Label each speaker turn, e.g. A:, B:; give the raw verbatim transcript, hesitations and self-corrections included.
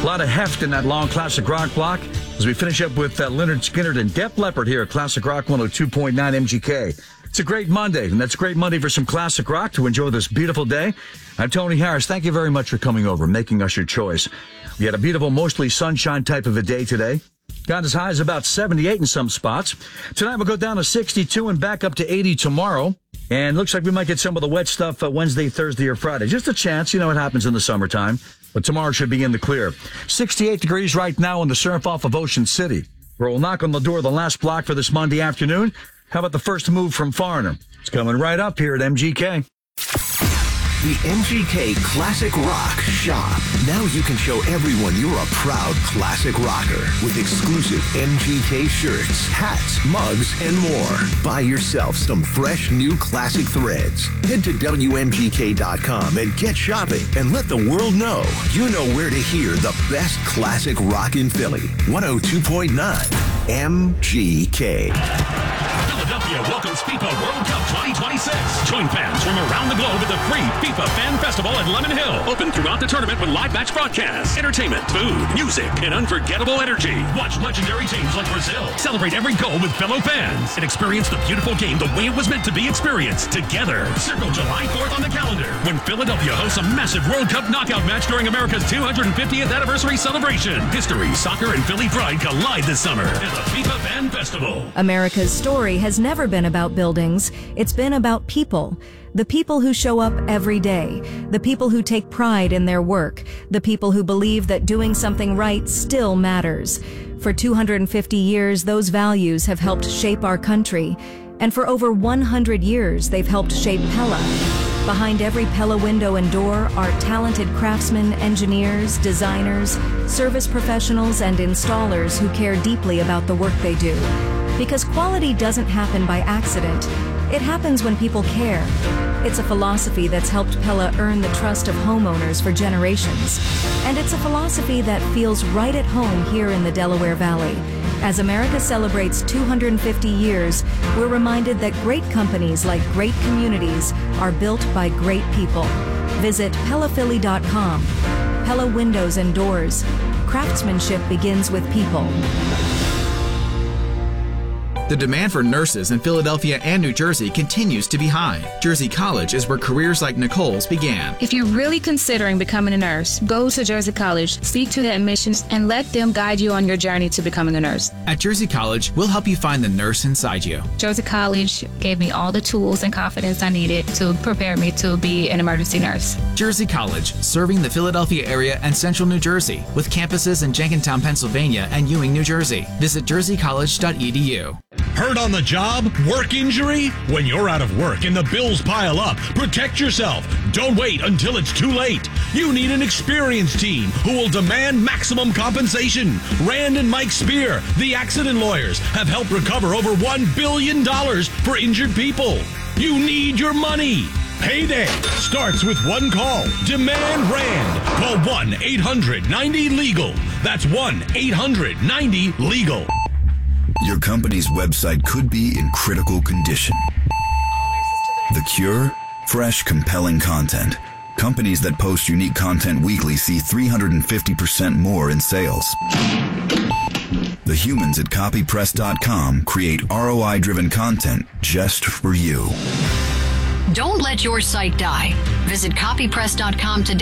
A: A lot of heft in that long classic rock block as we finish up with uh, Leonard Skinner and Def Leppard here at Classic Rock one oh two point nine M G K. It's a great Monday, and that's a great Monday for some classic rock to enjoy this beautiful day. I'm Tony Harris. Thank you very much for coming over, making us your choice. We had a beautiful, mostly sunshine type of a day today. Got as high as about seventy-eight in some spots. Tonight we'll go down to sixty-two and back up to eighty tomorrow. And looks like we might get some of the wet stuff uh, Wednesday, Thursday, or Friday. Just a chance. You know, it happens in the summertime. But tomorrow should be in the clear. sixty-eight degrees right now in the surf off of Ocean City. We'll knock on the door of the last block for this Monday afternoon. How about the first move from Foreigner? It's coming right up here at M G K.
B: The M G K Classic Rock Shop. Now you can show everyone you're a proud classic rocker with exclusive M G K shirts, hats, mugs, and more. Buy yourself some fresh new classic threads. Head to W M G K dot com and get shopping and let the world know you know where to hear the best classic rock in Philly. one oh two point nine M G K.
C: Philadelphia welcomes FIFA World Cup twenty twenty-six. Join fans from around the globe at the free FIFA Fan Festival at Lemon Hill. Open throughout the tournament with live match broadcasts, entertainment, food, music, and unforgettable energy. Watch legendary teams like Brazil celebrate every goal with fellow fans and experience the beautiful game the way it was meant to be experienced together. Circle July fourth on the calendar when Philadelphia hosts a massive World Cup knockout match during America's two hundred fiftieth anniversary celebration. History, soccer, and Philly pride collide this summer at the FIFA Fan Festival.
D: America's story has never been about buildings. It's been about people. The people who show up every day. The people who take pride in their work. The people who believe that doing something right still matters. For two hundred fifty years, those values have helped shape our country. And for over one hundred years, they've helped shape Pella. Behind every Pella window and door are talented craftsmen, engineers, designers, service professionals, and installers who care deeply about the work they do. Because quality doesn't happen by accident. It happens when people care. It's a philosophy that's helped Pella earn the trust of homeowners for generations. And it's a philosophy that feels right at home here in the Delaware Valley. As America celebrates two hundred fifty years, we're reminded that great companies like great communities are built by great people. Visit Pella Philly dot com. Pella Windows and Doors. Craftsmanship begins with people.
E: The demand for nurses in Philadelphia and New Jersey continues to be high. Jersey College is where careers like Nicole's began.
F: If you're really considering becoming a nurse, go to Jersey College, speak to the admissions, and let them guide you on your journey to becoming a nurse.
E: At Jersey College, we'll help you find the nurse inside you.
F: Jersey College gave me all the tools and confidence I needed to prepare me to be an emergency nurse.
E: Jersey College, serving the Philadelphia area and central New Jersey, with campuses in Jenkintown, Pennsylvania, and Ewing, New Jersey. Visit jersey college dot e d u.
C: Hurt on the job? Work injury? When you're out of work and the bills pile up, protect yourself. Don't wait until it's too late. You need an experienced team who will demand maximum compensation. Rand and Mike Spear, the accident lawyers, have helped recover over one billion dollars for injured people. You need your money. Payday starts with one call. Demand Rand. Call one eight hundred ninety legal. That's one eight hundred ninety legal.
G: Your company's website could be in critical condition. The cure? Fresh, compelling content. Companies that post unique content weekly see three hundred fifty percent more in sales. The humans at copy press dot com create R O I-driven content just for you.
H: Don't let your site die. Visit copy press dot com today.